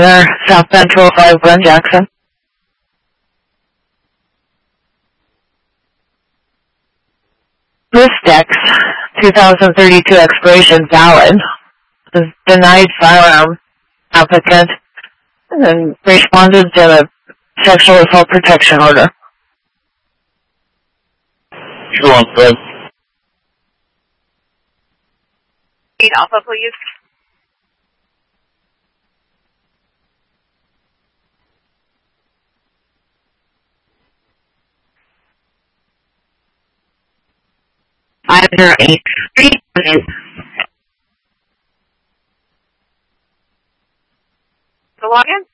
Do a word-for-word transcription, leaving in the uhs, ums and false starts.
Center, South Bend two oh five, Glen Jackson. This Dex twenty thirty-two expiration valid. Is denied firearm applicant and responded to the sexual assault protection order. two one five. eight Alpha, please. five zero eight three. The login?